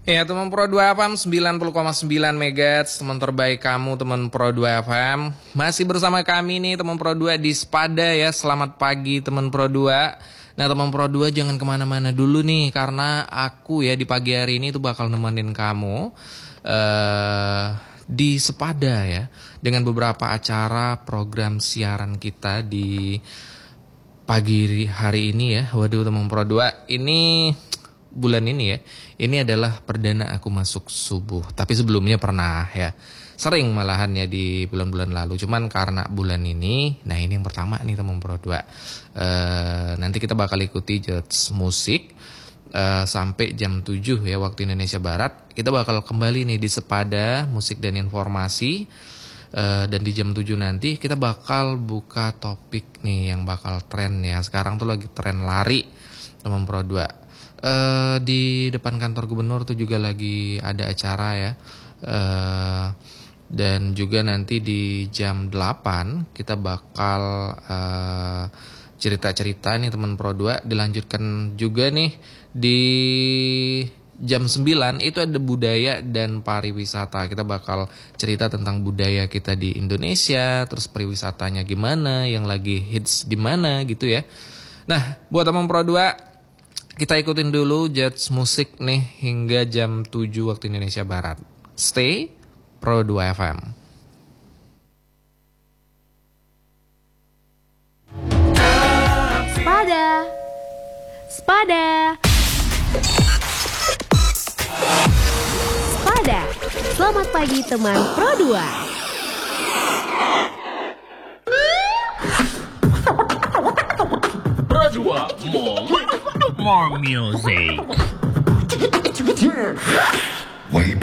Ya teman Pro 2 FM 90,9 MHz, teman terbaik kamu teman Pro 2 FM. Masih bersama kami nih teman Pro 2 di Spada ya. Selamat pagi teman Pro 2. Nah teman Pro 2 jangan kemana-mana dulu nih, karena aku ya di pagi hari ini tuh bakal nemenin kamu di Spada ya, dengan beberapa acara program siaran kita di pagi hari ini ya. Waduh teman Pro 2, ini bulan ini ya, ini adalah perdana aku masuk subuh. Tapi sebelumnya pernah ya, sering malahan ya di bulan-bulan lalu. Cuman karena bulan ini, nah ini yang pertama nih teman Pro 2. Nanti kita bakal ikuti judge musik sampai jam 7 ya waktu Indonesia Barat. Kita bakal kembali nih di Sepada Musik dan Informasi. Dan di jam 7 nanti kita bakal buka topik nih yang bakal tren ya. Sekarang tuh lagi tren lari teman Pro 2. Di depan kantor gubernur tuh juga lagi ada acara ya. Dan juga nanti di jam 8 kita bakal cerita-cerita nih teman Pro 2. Dilanjutkan juga nih di jam 9 itu ada budaya dan pariwisata. Kita bakal cerita tentang budaya kita di Indonesia, terus pariwisatanya gimana, yang lagi hits di mana gitu ya. Nah, buat teman Pro 2, kita ikutin dulu judge musik nih hingga jam 7 waktu Indonesia Barat. Stay Pro 2 FM. Spada. Spada. Spada. Selamat pagi teman Pro 2. More music. Way